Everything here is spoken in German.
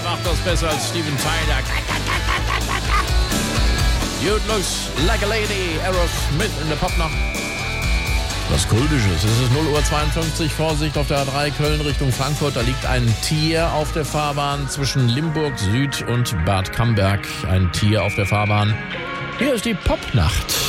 macht das besser als Steven Tyler. You'd looks like a lady. Aerosmith in der Popnacht. Was Kultisches. Es ist 0:52 Uhr. Vorsicht auf der A3 Köln Richtung Frankfurt. Da liegt ein Tier auf der Fahrbahn zwischen Limburg Süd und Bad Camberg. Ein Tier auf der Fahrbahn. Hier ist die Popnacht.